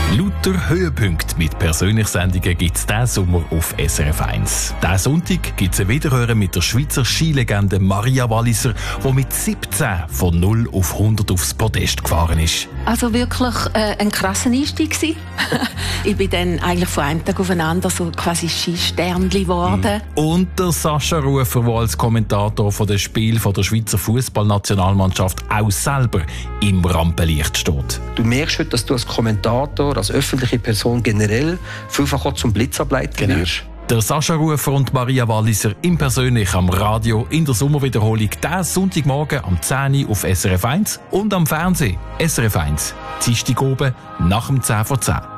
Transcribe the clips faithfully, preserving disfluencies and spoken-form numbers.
Lauter Höhepunkte mit Persönlichsendungen gibt es diesen Sommer auf S R F eins. Diesen Sonntag gibt es ein Wiederhören mit der Schweizer Skilegende Maria Walliser, die mit siebzehn von null auf hundert aufs Podest gefahren ist. Also wirklich äh, ein krasser Einstieg gewesen. Ich bin dann eigentlich von einem Tag aufeinander so quasi Skisternli geworden. Und der Sascha Rufer, der als Kommentator von den Spielen der Schweizer Fußballnationalmannschaft auch selber im Rampenlicht steht. Du merkst heute, dass du als Kommentator, als öffentliche Person generell vielfach auch zum Blitzableiter Genau. wirst. Der Sascha Rufer und Maria Walliser im Persönlich am Radio in der Sommerwiederholung diesen Sonntagmorgen am zehn Uhr auf S R F eins und am Fernsehen S R F eins. Dienstag oben nach dem zehn vor zehn.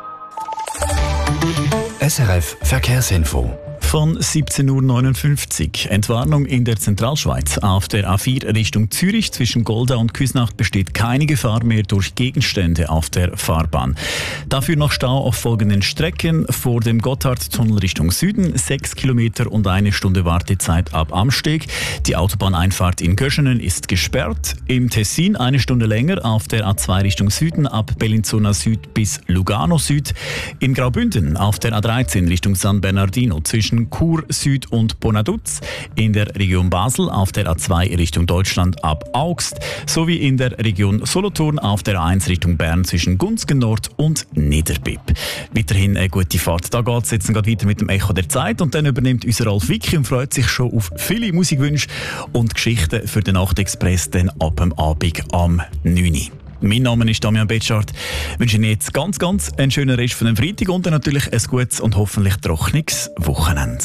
S R F Verkehrsinfo. Von siebzehn Uhr neunundfünfzig. Entwarnung in der Zentralschweiz. Auf der A vier Richtung Zürich zwischen Golda und Küsnacht besteht keine Gefahr mehr durch Gegenstände auf der Fahrbahn. Dafür noch Stau auf folgenden Strecken. Vor dem Gotthardtunnel Richtung Süden sechs Kilometer und eine Stunde Wartezeit ab Amsteg. Die Autobahneinfahrt in Göschenen ist gesperrt. Im Tessin eine Stunde länger auf der A zwei Richtung Süden ab Bellinzona Süd bis Lugano Süd. In Graubünden auf der A dreizehn Richtung San Bernardino zwischen Chur Süd und Bonaduz, in der Region Basel auf der A zwei Richtung Deutschland ab Augst, sowie in der Region Solothurn auf der A eins Richtung Bern zwischen Gunzgen Nord und Niederbipp. Weiterhin eine gute Fahrt. Da geht es jetzt gerade weiter mit dem Echo der Zeit und dann übernimmt unser Ralf Wicki und freut sich schon auf viele Musikwünsche und Geschichten für den Nachtexpress dann ab dem Abend am neun Uhr. Mein Name ist Damian Betschart. Ich wünsche Ihnen jetzt ganz, ganz einen schönen Rest von dem Freitag und dann natürlich ein gutes und hoffentlich trockenes Wochenende.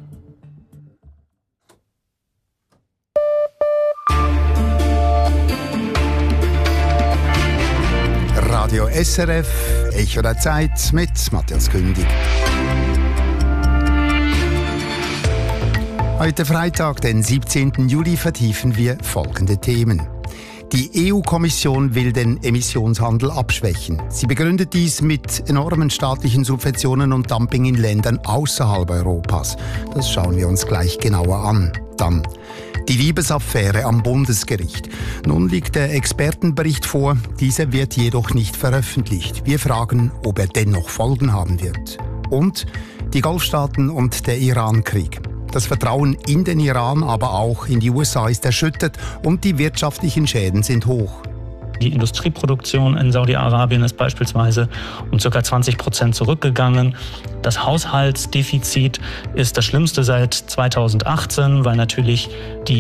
Radio S R F, Echo der Zeit mit Matthias Kündig. Heute Freitag, den siebzehnten Juli, vertiefen wir folgende Themen. Die E U-Kommission will den Emissionshandel abschwächen. Sie begründet dies mit enormen staatlichen Subventionen und Dumping in Ländern außerhalb Europas. Das schauen wir uns gleich genauer an. Dann die Liebesaffäre am Bundesgericht. Nun liegt der Expertenbericht vor, dieser wird jedoch nicht veröffentlicht. Wir fragen, ob er dennoch Folgen haben wird. Und die Golfstaaten und der Iran-Krieg. Das Vertrauen in den Iran, aber auch in die U S A ist erschüttert und die wirtschaftlichen Schäden sind hoch. Die Industrieproduktion in Saudi-Arabien ist beispielsweise um ca. zwanzig Prozent zurückgegangen. Das Haushaltsdefizit ist das schlimmste seit zweitausendachtzehn, weil natürlich die